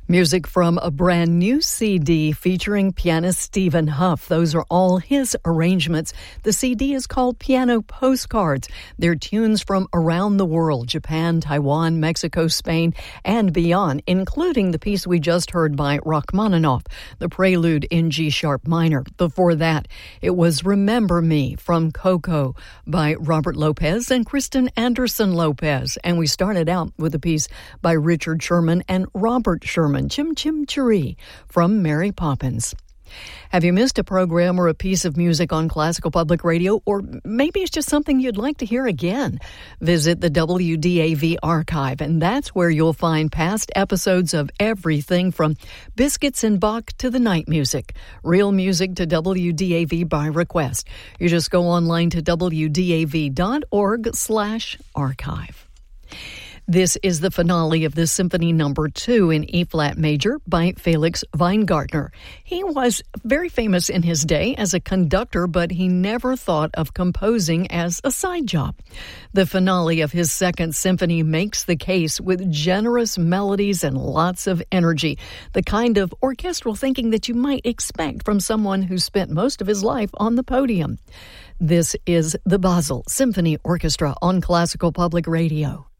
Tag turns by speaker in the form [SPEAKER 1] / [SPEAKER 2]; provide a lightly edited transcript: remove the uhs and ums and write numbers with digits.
[SPEAKER 1] Music from a brand new CD featuring pianist Stephen Huff. Those are all his arrangements. The CD is called Piano Postcards. They're tunes from around the world, Japan, Taiwan, Mexico, Spain, and beyond, including the piece we just heard by Rachmaninoff, the Prelude in G-sharp minor. Before that, it was Remember Me from Coco by Robert Lopez and Kristen Anderson Lopez. And we started out with a piece by Richard Sherman and Robert Sherman, Chim Chim Cheree from Mary Poppins. Have you missed a program or a piece of music on Classical Public Radio? Or maybe it's just something you'd like to hear again? Visit the WDAV archive, and that's where you'll find past episodes of everything from Biscuits and Bach to the night music, real music to WDAV by request. You just go online to wdav.org/archive. This is the finale of the Symphony No. 2 in E-flat major by Felix Weingartner. He was very famous in his day as a conductor, but he never thought of composing as a side job. The finale of his second symphony makes the case with generous melodies and lots of energy, the kind of orchestral thinking that you might expect from someone who spent most of his life on the podium. This is the Basel Symphony Orchestra on Classical Public Radio.